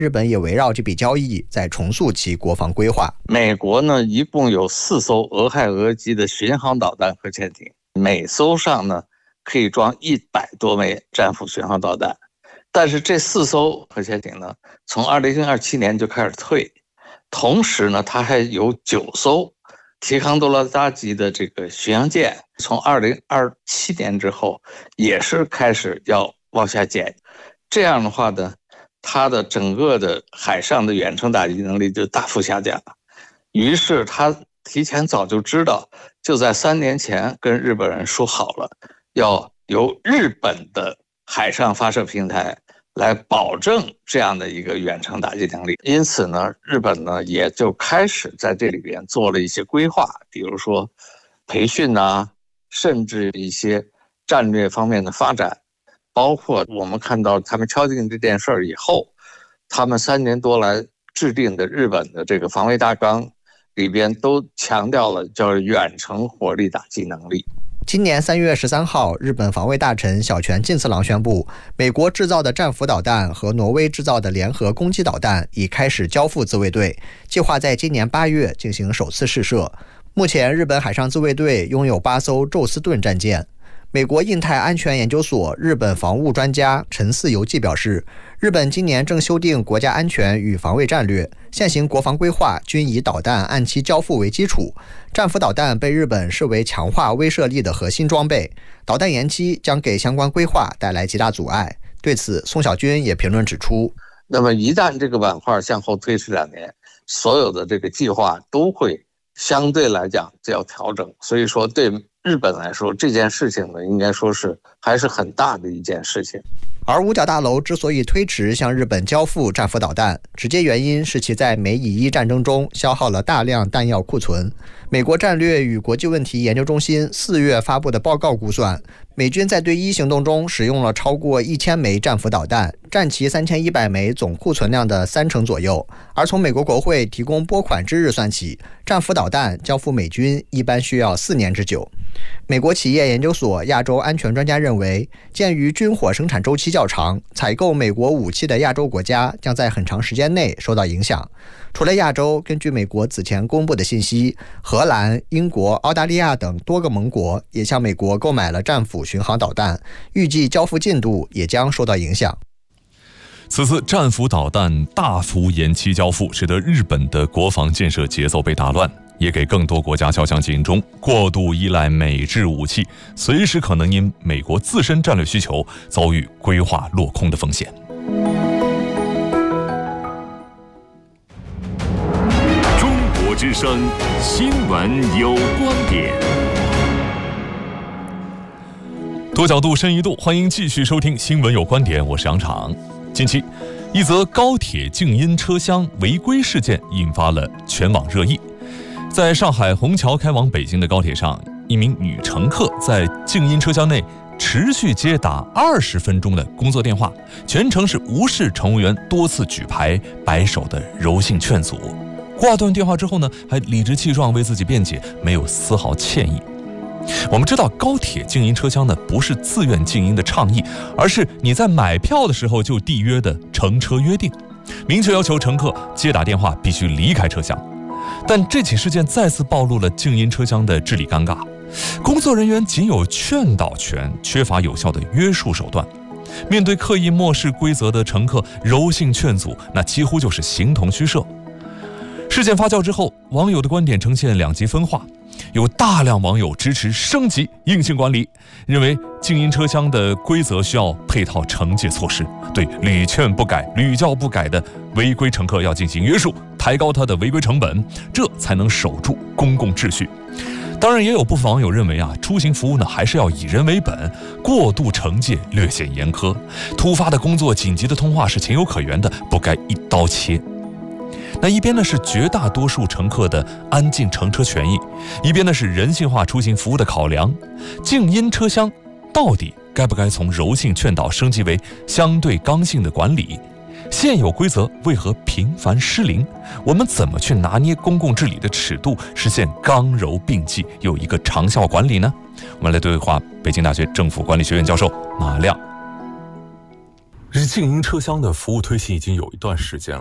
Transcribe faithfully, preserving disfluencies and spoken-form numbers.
日本也围绕这笔交易在重塑其国防规划。 美国呢，一共有四艘俄亥俄级的巡航导弹核潜艇，每艘上呢可以装一百多枚战斧巡航导弹。但是这四艘核潜艇呢，从二零二七年就开始退，同时呢，它还有九艘提康多拉扎级的这个巡洋舰，从二零二七年之后也是开始要往下减。这样的话呢，它的整个的海上的远程打击能力就大幅下降了。于是他提前早就知道，就在三年前跟日本人说好了，要由日本的海上发射平台来保证这样的一个远程打击能力。因此呢，日本呢也就开始在这里边做了一些规划，比如说培训啊，甚至一些战略方面的发展。包括我们看到他们敲定这件事儿以后，他们三年多来制定的日本的这个防卫大纲里边都强调了叫远程火力打击能力。 今年三月十三号，日本防卫大臣小泉进次郎宣布，美国制造的战斧导弹和挪威制造的联合攻击导弹已开始交付自卫队，计划在今年八月进行首次试射。目前，日本海上自卫队拥有八艘宙斯盾战舰。美国印太安全研究所日本防务专家陈四游纪表示，日本今年正修订国家安全与防卫战略，现行国防规划均以导弹按期交付为基础。战斧导弹被日本视为强化威慑力的核心装备，导弹延期将给相关规划带来极大阻碍。对此，宋小军也评论指出， 那么一旦这个板块向后推迟两年，所有的这个计划都会相对来讲就要调整。所以说对日本来说，这件事情呢，应该说是还是很大的一件事情。 而五角大楼之所以推迟向日本交付战斧导弹，直接原因是其在美以伊战争中消耗了大量弹药库存。美国战略与国际问题研究中心四月发布的报告估算，美军在对伊行动中使用了超过一千枚战斧导弹，占其三千一百枚总库存量的三成左右。而从美国国会提供拨款之日算起，战斧导弹交付美军一般需要四年之久。美国企业研究所亚洲安全专家认为，鉴于军火生产周期较长，采购美国武器的亚洲国家将在很长时间内受到影响。除了亚洲，根据美国此前公布的信息，荷兰、英国、澳大利亚等多个盟国也向美国购买了战斧巡航导弹，预计交付进度也将受到影响。 此次战斧导弹大幅延期交付，使得日本的国防建设节奏被打乱，也给更多国家敲响警钟，过度依赖美制武器，随时可能因美国自身战略需求遭遇规划落空的风险。 中国之声新闻有观点， 多角度深一度，欢迎继续收听新闻有观点，我是杨昶。近期，一则高铁静音车厢违规事件引发了全网热议。在上海虹桥开往北京的高铁上，一名女乘客在静音车厢内持续接打二十分钟的工作电话，全程是无视乘务员多次举牌摆手的柔性劝阻。挂断电话之后呢，还理直气壮为自己辩解，没有丝毫歉意。我们知道高铁静音车厢呢不是自愿静音的倡议，而是你在买票的时候就缔约的乘车约定，明确要求乘客接打电话必须离开车厢。但这起事件再次暴露了静音车厢的治理尴尬，工作人员仅有劝导权，缺乏有效的约束手段。面对刻意漠视规则的乘客，柔性劝阻那几乎就是形同虚设。事件发酵之后，网友的观点呈现两极分化，有大量网友支持升级硬性管理，认为静音车厢的规则需要配套惩戒措施，对屡劝不改、屡教不改的违规乘客要进行约束，抬高他的违规成本，这才能守住公共秩序。当然，也有部分网友认为啊，出行服务呢还是要以人为本，过度惩戒略显严苛。突发的工作、紧急的通话是情有可原的，不该一刀切。那一边呢是绝大多数乘客的安静乘车权益，一边呢是人性化出行服务的考量。静音车厢到底该不该从柔性劝导升级为相对刚性的管理？现有规则为何频繁失灵？我们怎么去拿捏公共治理的尺度，实现刚柔并济，有一个长效管理呢？我们来对话北京大学政府管理学院教授马亮。 这静音车厢的服务推行已经有一段时间了。